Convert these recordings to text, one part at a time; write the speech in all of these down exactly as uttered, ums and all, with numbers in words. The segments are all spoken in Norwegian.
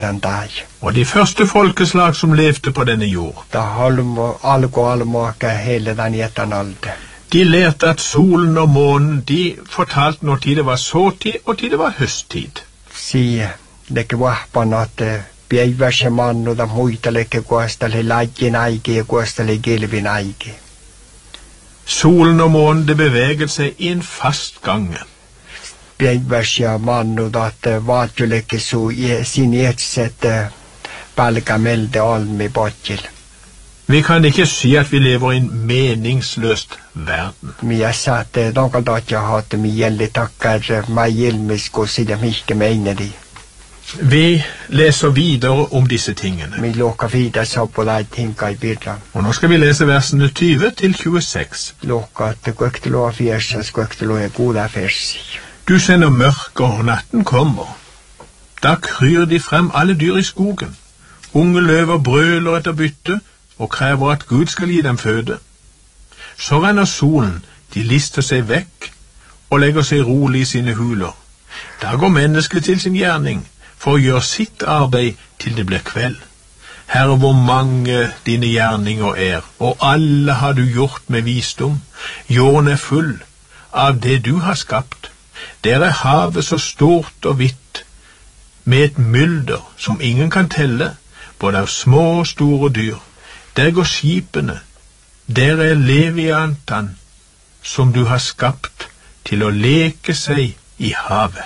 den dag. Og de første folkeslag som levde på denne jord, Da algo almaka hele den etanalde. de lærte at solen og månen, de fortalte når tid det var såtid og tid det var høsttid. Si leke vahpan at päivässä mannuta muita leke kuostale lajin aike ja kuostale kilvin aike. Solen og månen, det beveget seg i en fast gange. Päivässä mannuta at vaatjuleke su sin etset palkamelde almi potjil. Vi kan ikke si at vi lever i en meningsløst verden. Minä saatte donkaltaat ja haatte mi jälli takkar mai ilmisku sida mihke meinedi. Vi leser videre om disse tingene. Mi luokka viida soppulait hinkai virran. Og nå skal vi lese versene tyve til tjueseks. Luokka at kuektelua fiersas kuektelua kuula fersi. Du sender mørke, og natten kommer. Da kryr de frem alle dyr i skogen. Unge løver brøler etter bytte, og krever at Gud skal gi dem føde. Så renner solen, de lister seg vekk, og legger seg rolig i sine huler. Da går mennesket til sin gjerning, for å gjøre sitt arbeid til det blir kveld. Herre, hvor mange dine gjerninger er, og alle har du gjort med visdom. Jorden er full av det du har skapt. Der er havet så stort og vidt, med et mylder som ingen kan telle, både av små og store dyr. Der går skipene, der er leviantan, som du har skapt til å leke seg i havet.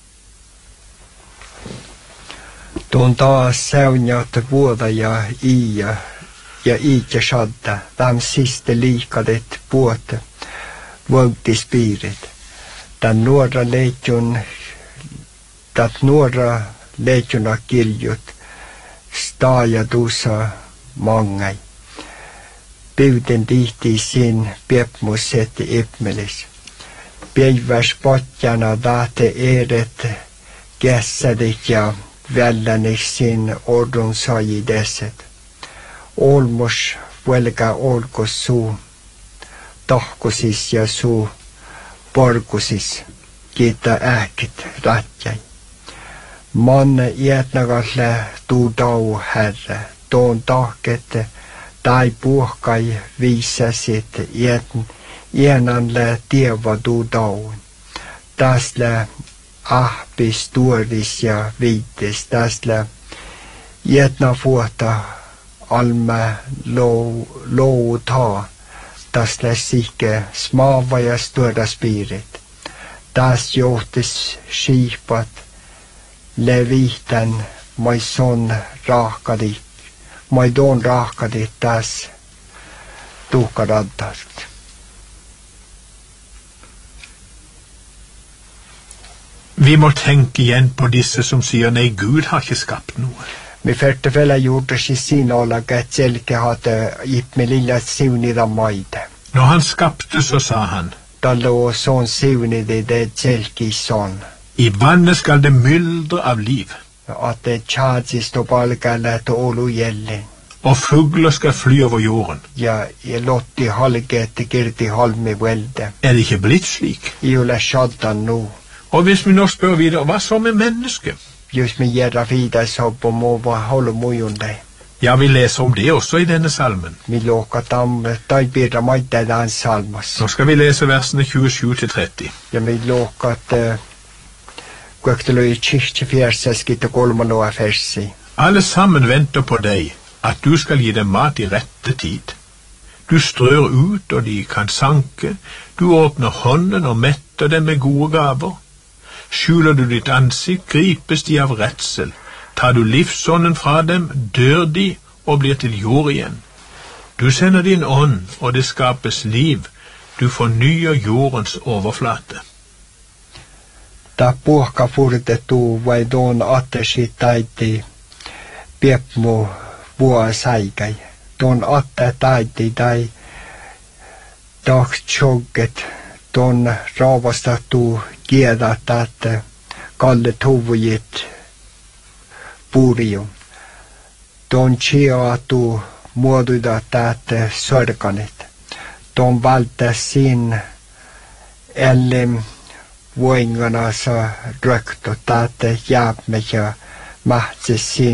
Tuon taas säunjat vuoda ja iä ja iikä shadda, täm siste liikadet puote, vuotispiirit. Tän nuora leitjun, tät nuora leitjuna kiljut, staaja tuusa mangai. Pyyten tihti sin piepmuset ipmelis. Päiväs potjana tahte eeret kässädet ja vällänis sin ordun sajideset. Olmus velka olkus suu, tahkusis ja suu porkusis, kiitä äkit ratjai. Manne iätnagalle tuu tau herre, tuon tahket tai puhkai viisasit iänanle tieva tuu tauun. Täsle ahpis tuoris ja viitis, täsle iätna vuota alme lou, lou taa, täsle sihke smaava ja stuodas piirit. Täs johtis siipat levihtan mai son rahkadit, mai don rahkadit täs tuhkaraddast. Vi må tenke igjen på disse som sier nei, Gud har ikke skapt noe. Mi färte väl gjorde sig sin olaga att selke hade gitt med lilla siunida maide. Når han skapte, så sa han, Da lå sån siunide det selke i sån. i vannet skal det myldre av liv, Att det tjadsis to palkalle to olu jälleen. og fugler skal fly over jorden. Ja, ja lotti halget kirti halmi velde. Er det ikke blitt slik? Iulle shaddan nu. Og hvis vi nå spør videre, hva så med mennesket? Just med gärra vidas hopp och mova hålla mujunde. Ja, vi leser om det også i denne salmen. Mi loka tam tai birra maite dan salmas. Nå skal vi lese versene tjuesju til tretti. Ja mi loka at kuektelu i tjiste fjerseski to kolmanoa fersi. Alle sammen venter på deg, at du skal gi dem mat i rette tid. Du strør ut, og de kan sanke. Du åpner hånden og metter dem med gode gaver. Skjuler du ditt ansikt, gripes de av redsel. Tar du livsånden fra dem, dør de og blir til jord igjen. Du sender din ånd, og det skapes liv. Du fornyer jordens overflate. Ta puhka furtetu vai don attesi taiti piepmu vuo saikai. Don atte taiti tai dagsjogget. Don raavastatu kiedat att kalle tuvujit purium. Don chiatu muodudat att sorganit. Don valta sin ellem voinganasa röktot att jäämme ja mahtse sin